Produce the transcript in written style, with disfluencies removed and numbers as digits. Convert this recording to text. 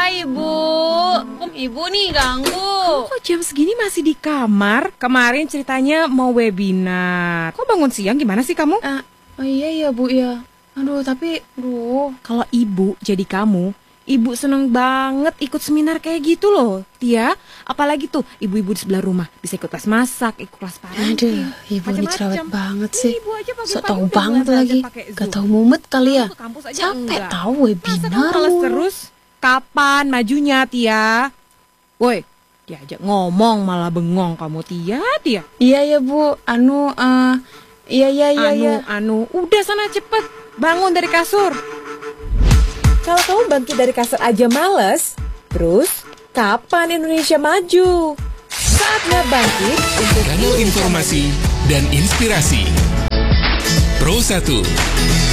Hai Ibu, Ibu nih ganggu. Kok jam segini masih di kamar? Kemarin ceritanya mau webinar. Kok bangun siang, gimana sih kamu? Oh iya ya Bu ya. Aduh tapi, Kalau ibu jadi kamu, ibu seneng banget ikut seminar kayak gitu loh, Tia. Apalagi tuh ibu-ibu di sebelah rumah bisa ikut kelas masak, ikut kelas parenting. Aduh, ibu ini cerewet banget sih. Sok tahu udah banget belajar lagi. pakai Zoom. Gak tahu mumet kali ya. Ke kampus aja Capek enggak. tahu Masa webinar kamu males mulu. terus? Kapan majunya, Tia? Woi, diajak ngomong malah bengong kamu, Tia. iya ya Bu. Iya. Udah sana cepet, bangun dari kasur. Kalau kamu bangkit dari kasur aja males, terus kapan Indonesia maju? Saatnya bangkit untuk Kanal informasi dan inspirasi Pro 1.